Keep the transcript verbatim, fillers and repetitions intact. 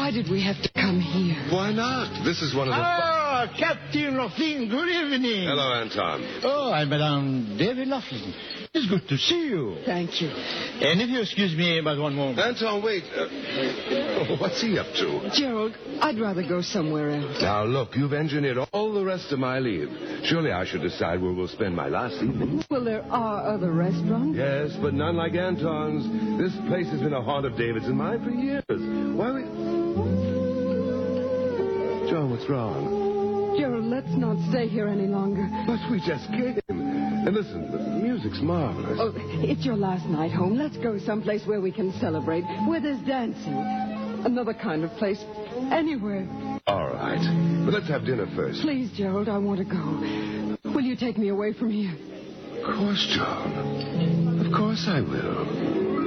Why did we have to come here? Why not? This is one of the... Ah, Captain Laughlin, good evening. Hello, Anton. Oh, I'm Madame David Laughlin. It's good to see you. Thank you. And if you excuse me but one moment. Anton, wait. Uh, what's he up to? Gerald, I'd rather go somewhere else. Now, look, you've engineered all the rest of my leave. Surely I should decide where we'll spend my last evening. Well, there are other restaurants. Yes, but none like Anton's. This place has been a haunt of David's and mine for years. Why we... John, what's wrong? Gerald, let's not stay here any longer. But we just came. And listen, the music's marvelous. Oh, it's your last night home. Let's go someplace where we can celebrate, where there's dancing. Another kind of place. Anywhere. All right. But let's have dinner first. Please, Gerald, I want to go. Will you take me away from here? Of course, John. Of course I will.